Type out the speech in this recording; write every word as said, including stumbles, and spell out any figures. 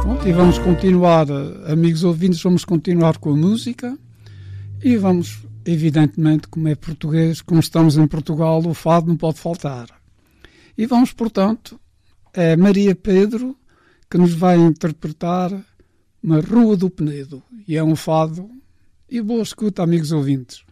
Pronto, e vamos continuar, amigos ouvintes, vamos continuar com a música e vamos, evidentemente, como é português, como estamos em Portugal, o fado não pode faltar. E vamos, portanto, é Maria Pedro que nos vai interpretar na Rua do Penedo. E é um fado. E boa escuta, amigos ouvintes.